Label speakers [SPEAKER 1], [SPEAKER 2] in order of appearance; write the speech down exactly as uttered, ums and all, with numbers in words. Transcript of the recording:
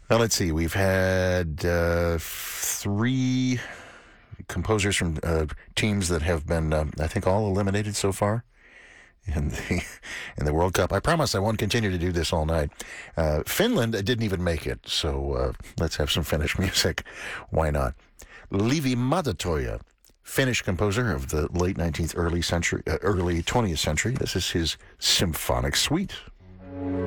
[SPEAKER 1] Well, let's see. We've had uh, three composers from uh, teams that have been, uh, I think, all eliminated so far in the in the World Cup. I promise I won't continue to do this all night. Uh, Finland didn't even make it, so uh, let's have some Finnish music. Why not? Levi Madatoja, Finnish composer of the late nineteenth, early century, uh, early twentieth century. This is his symphonic suite.